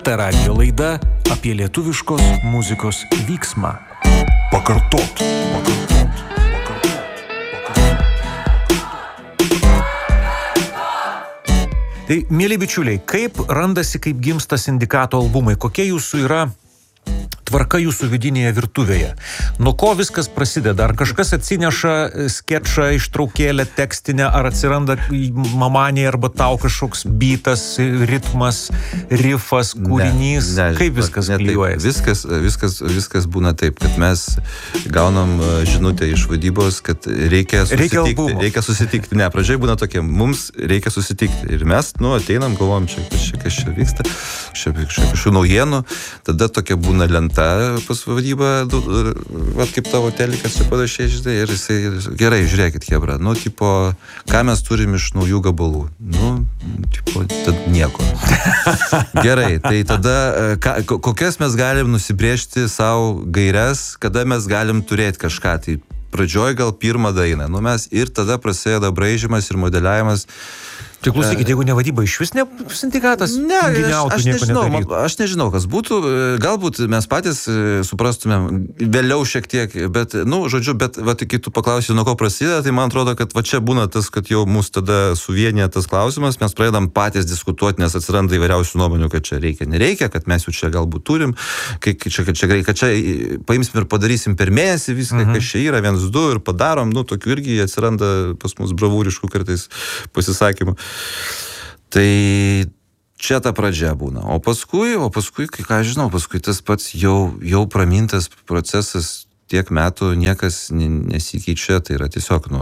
Ta radijo laida apie lietuviškos muzikos vyksmą. Pakartot. Tai, mieli bičiuliai, kaip randasi, kaip gimsta Sindikato albumai? Kokie jūsų yra tvarka jūsų vidinėje virtuvėje? Nuo ko viskas prasideda? Ar kažkas atsineša skečą, ištraukėlę tekstinę, ar atsiranda mamanė arba tau kažkoks beatas, ritmas, riffas, kūrinys? Kaip viskas klijuojasi? Viskas būna taip, kad mes gaunam žinutę iš vadybos, kad reikia susitikti. Ne, pradžiai būna tokie, mums reikia susitikti. Ir mes, ateinam, galvom, kas čia vyksta, kažkokių naujienų. Tada tokia būna lenta pas vadybą, kaip tavo telikas čia panašiai, žinai, ir jisai, gerai, žiūrėkit, hebra, ką mes turim iš naujų gabalų? Tad nieko. Gerai, tai tada, kokias mes galim nusibrėžti savo gairias, kada mes galim turėti kažką, tai pradžioj gal pirmą dainą, mes ir tada prasideda braižymas ir modeliavimas. Tai klausykit, jeigu ne vadyba, iš vis ne Sindikatas? Aš nežinau, kas būtų. Galbūt mes patys suprastumėm vėliau šiek tiek, bet, kai tu paklausai, nuo ko prasideda, tai man atrodo, kad čia būna tas, kad jau mus tada suvienė tas klausimas, mes pradedam patys diskutuoti, nes atsiranda įvairiausių nuomonių, kad čia reikia, nereikia, kad mes jau čia galbūt turim, kad čia paimsim ir padarysim per mėnesį viską, kas čia yra, 1-2 ir padarom, tokių irgi atsiranda pas mus bravūriškų kartais pasisakymų. Tai čia ta pradžia būna. O paskui, paskui tas pats jau pramintas procesas tiek metų niekas nesikeičia, tai yra tiesiog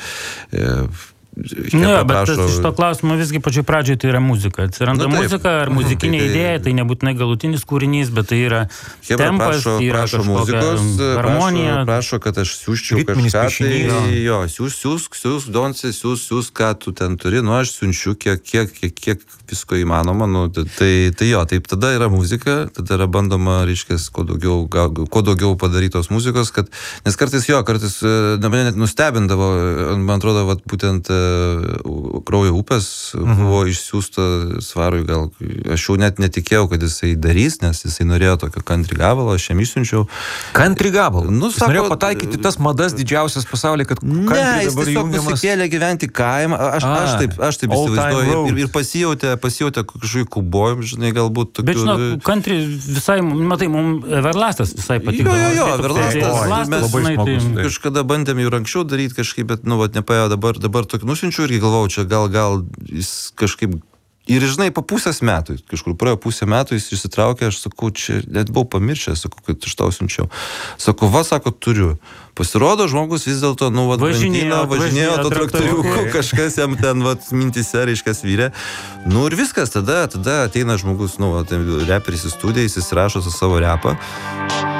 bet šito klausimo visgi pačioj pradžioje tai yra muzika. Atsiranda muzika ar muzikinė idėja, tai nebūtinai galutinis kūrinys, bet tai yra tempas, yra kažkokia harmonija. Prašo, kad aš siūsčiau kažką, siūs, ką tu ten turi, aš siunčiu, kiek visko įmanoma, taip tada yra muzika, tada yra bandoma, reiškės, kuo daugiau padarytos muzikos, nes kartais mane net nustebindavo, man atrodo, būtent Kraujo upės buvo išsiųsta Svarui, gal aš jau net netikėjau, kad jisai darys, nes jisai norėjo tokio country gabalo, aš jam išsiunčiau. Country gabalo? Jis norėjo pataikyti tas madas didžiausias pasaulyje, kad country dabar jungiamas. Ne, jis tiesiog nusikėlė gyventi kaimą, aš taip įsivaizduoju ir pasijautė kažkokį kubojim, žinai, galbūt tokių... Bet žinok, country visai, matai, mums Everlastas visai patiko. Jo, Everlastas, mes kažkada bandėm jau anksčiau daryti kažkaip, bet, nepaėjo dabar tokį nusiunčiu irgi galvau, čia gal jis kažkaip ir, žinai, po pusės metų, kažkur praėjo pusę metų, jis išsitraukė, aš sakau, čia net buvau pamiršęs, sakau, kad aš tau siunčiau. Sakau, turiu. Pasirodo, žmogus vis dėlto, važinėjo to traktoriuku, kažkas jam ten, mintise, reiškas, vyrė. Ir viskas, tada ateina žmogus, reperis į studiją, jis įsirašo su savo repą.